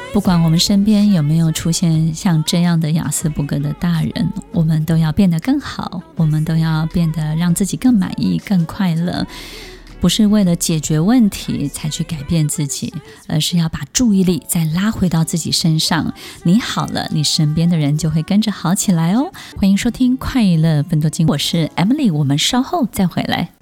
不管我们身边有没有出现像这样的亚斯伯格的大人，我们都要变得更好，我们都要变得让自己更满意、更快乐。不是为了解决问题才去改变自己，而是要把注意力再拉回到自己身上。你好了，你身边的人就会跟着好起来哦。欢迎收听快乐分多金，我是 Emily， 我们稍后再回来。